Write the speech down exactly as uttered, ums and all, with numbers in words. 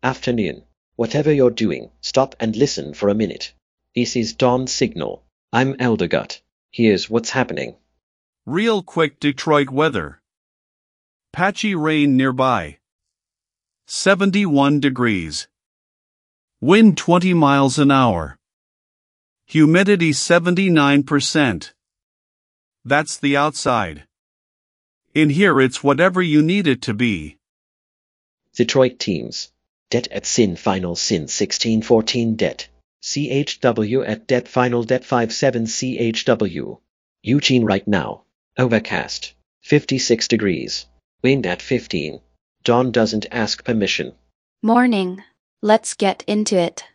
Afternoon. Whatever you're doing, stop and listen for a minute. This is Dawn Signal. I'm Eldergut. Here's what's happening. Real quick Detroit weather. Patchy rain nearby. seventy-one degrees. Wind twenty miles an hour. Humidity seventy-nine percent. That's the outside. In here it's whatever you need it to be. Detroit teams. Det at Sin Final Sin sixteen fourteen Det. C H W at Det Final Det five seven C H W. Eugene right now. Overcast. fifty-six degrees. Wind at fifteen. Dawn doesn't ask permission. Morning. Let's get into it.